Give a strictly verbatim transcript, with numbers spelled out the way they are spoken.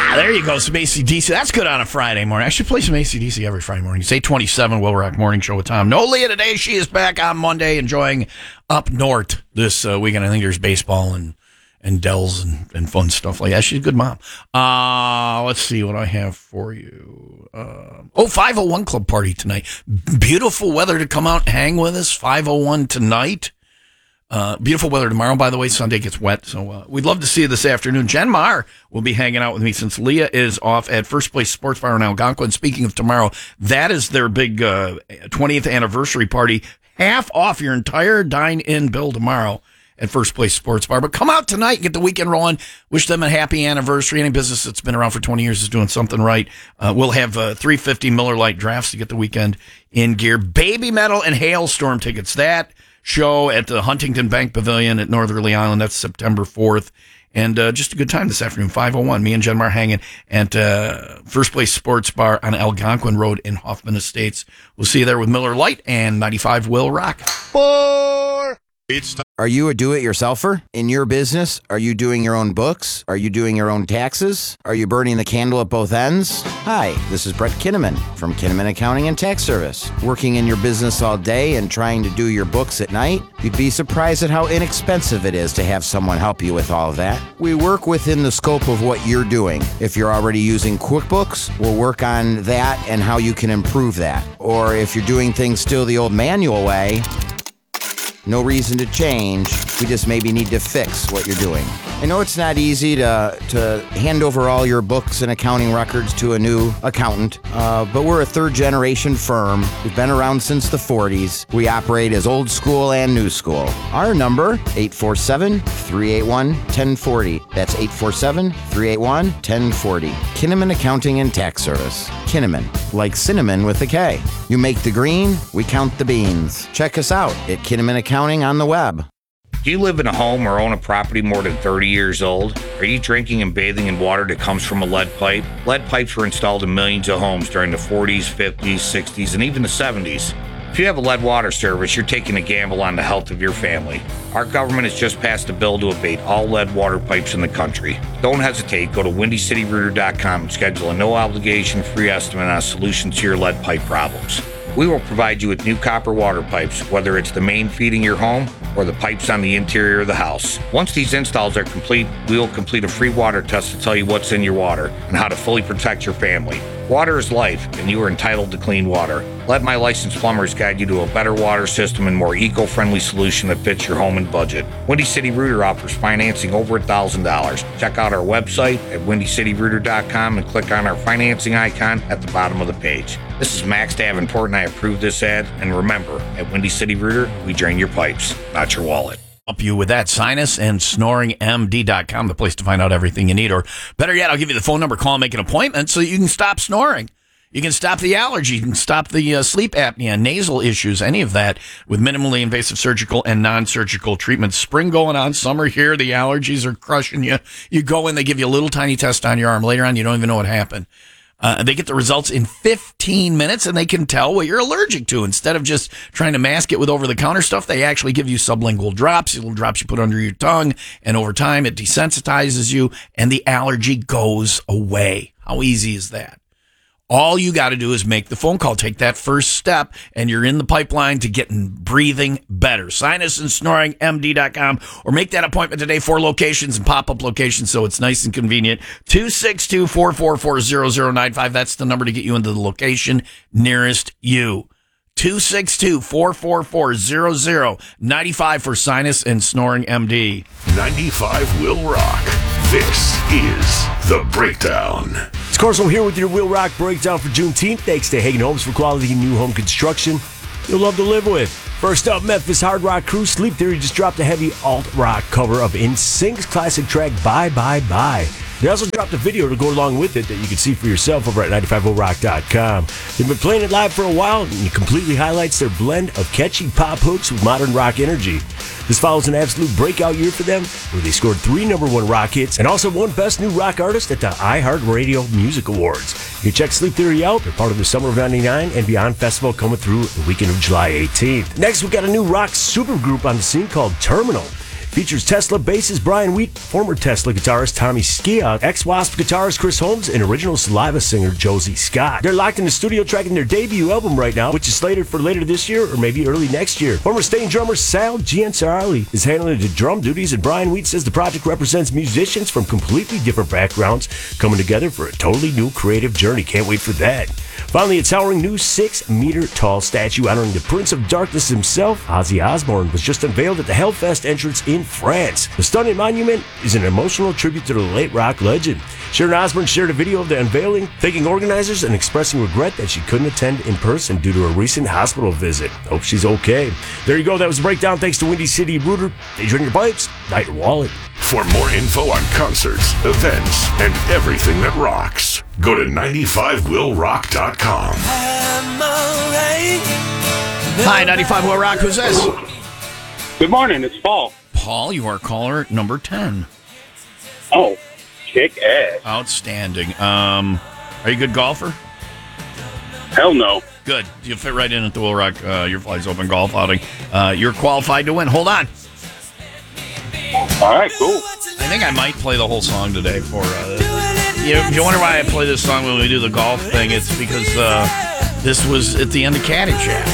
There you go, some A C D C. That's good on a Friday morning. I should play some A C D C every Friday morning. It's eight twenty-seven, Will Rock Morning Show with Tom. No Leah today. She is back on Monday enjoying up north this uh, weekend. I think there's baseball and, and Dells and, and fun stuff like that. She's a good mom. Uh, let's see what I have for you. Uh, oh, five oh one Club Party tonight. Beautiful weather to come out and hang with us. five oh one tonight. Uh, beautiful weather tomorrow, by the way. Sunday gets wet, so uh, we'd love to see you this afternoon. Jen Marr will be hanging out with me since Leah is off at First Place Sports Bar in Algonquin. Speaking of tomorrow, that is their big uh, twentieth anniversary party. Half off your entire dine-in bill tomorrow at First Place Sports Bar. But come out tonight and get the weekend rolling. Wish them a happy anniversary. Any business that's been around for twenty years is doing something right. Uh, we'll have uh, three fifty Miller Lite drafts to get the weekend in gear. Baby Metal and Hailstorm tickets. That show at the Huntington Bank Pavilion at Northerly Island. That's September fourth. And uh, just a good time this afternoon. five oh one. Me and Jen Marr hanging at uh, First Place Sports Bar on Algonquin Road in Hoffman Estates. We'll see you there with Miller Lite and ninety-five Will Rock. Four. It's the- Are you a do-it-yourselfer? In your business, are you doing your own books? Are you doing your own taxes? Are you burning the candle at both ends? Hi, this is Brett Kinnaman from Kinnaman Accounting and Tax Service. Working in your business all day and trying to do your books at night? You'd be surprised at how inexpensive it is to have someone help you with all of that. We work within the scope of what you're doing. If you're already using QuickBooks, we'll work on that and how you can improve that. Or if you're doing things still the old manual way, no reason to change. We just maybe need to fix what you're doing. I know it's not easy to to hand over all your books and accounting records to a new accountant, uh, but we're a third-generation firm. We've been around since the forties. We operate as old school and new school. Our number, eight four seven, three eight one, one zero four zero. That's eight four seven, three eight one, one zero four zero. Kinnaman Accounting and Tax Service. Kinnaman, like cinnamon with a K. You make the green, we count the beans. Check us out at Kinnaman Accounting on the web. Do you live in a home or own a property more than thirty years old? Are you drinking and bathing in water that comes from a lead pipe? Lead pipes were installed in millions of homes during the forties, fifties, sixties, and even the seventies. If you have a lead water service, you're taking a gamble on the health of your family. Our government has just passed a bill to abate all lead water pipes in the country. Don't hesitate. Go to windy city rooter dot com and schedule a no-obligation free estimate on a solution to your lead pipe problems. We will provide you with new copper water pipes, whether it's the main feeding your home or the pipes on the interior of the house. Once these installs are complete, we will complete a free water test to tell you what's in your water and how to fully protect your family. Water is life, and you are entitled to clean water. Let my licensed plumbers guide you to a better water system and more eco-friendly solution that fits your home and budget. Windy City Rooter offers financing over one thousand dollars. Check out our website at windy city rooter dot com and click on our financing icon at the bottom of the page. This is Max Davenport, and I approve this ad. And remember, at Windy City Rooter, we drain your pipes, not your wallet. Help you with that. Sinus and snoring M D dot com, the place to find out everything you need. Or better yet, I'll give you the phone number. Call and make an appointment so you can stop snoring. You can stop the allergy. You can stop the uh, sleep apnea, nasal issues, any of that with minimally invasive surgical and non-surgical treatments. Spring going on, summer here. The allergies are crushing you. You go in, they give you a little tiny test on your arm. Later on, you don't even know what happened. Uh, they get the results in fifteen minutes, and they can tell what you're allergic to. Instead of just trying to mask it with over-the-counter stuff, they actually give you sublingual drops, little drops you put under your tongue, and over time it desensitizes you, and the allergy goes away. How easy is that? All you got to do is make the phone call. Take that first step, and you're in the pipeline to getting breathing better. Sinus and snoring M D dot com, or make that appointment today. Four locations and pop-up locations, so it's nice and convenient. two six two, four four four, zero zero nine five. That's the number to get you into the location nearest you. two six two, four four four, zero zero nine five for Sinus and Snoring M D. ninety-five Will Rock. This is The Breakdown. It's Corso here with your Will Rock Breakdown for Juneteenth. Thanks to Hagen Homes for quality new home construction you'll love to live with. First up, Memphis hard rock crew Sleep Theory just dropped a heavy alt-rock cover of N Sync's classic track Bye Bye Bye. They also dropped a video to go along with it that you can see for yourself over at ninety-five oh rock dot com. They've been playing it live for a while, and it completely highlights their blend of catchy pop hooks with modern rock energy. This follows an absolute breakout year for them, where they scored three number one rock hits and also won Best New Rock Artist at the iHeartRadio Music Awards. You can check Sleep Theory out. They're part of the Summer of ninety-nine and Beyond Festival coming through the weekend of July eighteenth. Next, we got a new rock supergroup on the scene called Terminal. Features Tesla bassist Brian Wheat, former Tesla guitarist Tommy Skia, ex-Wasp guitarist Chris Holmes, and original Saliva singer Josie Scott. They're locked in the studio tracking their debut album right now, which is slated for later this year or maybe early next year. Former Stain drummer Sal Giansarelli is handling the drum duties, and Brian Wheat says the project represents musicians from completely different backgrounds coming together for a totally new creative journey. Can't wait for that. Finally, a towering new six-meter-tall statue honoring the Prince of Darkness himself, Ozzy Osbourne, was just unveiled at the Hellfest entrance in France. The stunning monument is an emotional tribute to the late rock legend. Sharon Osbourne shared a video of the unveiling, thanking organizers and expressing regret that she couldn't attend in person due to a recent hospital visit. Hope she's okay. There you go. That was a breakdown. Thanks to Windy City Rooter. They drain your pipes, not your wallet. For more info on concerts, events, and everything that rocks, go to ninety-five will rock dot com. Hi, ninety-five Will Rock. Who's this? Good morning, it's Paul. Paul, you are caller number ten. Oh, kick ass. Outstanding. Um, are you a good golfer? Hell no. Good. You fit right in at the Will Rock uh, Your Flies Open golf outing. Uh, you're qualified to win. Hold on. All right, cool. I think I might play the whole song today for. Uh, you know, if you wonder why I play this song when we do the golf thing, it's because uh, this was at the end of Caddy Chat.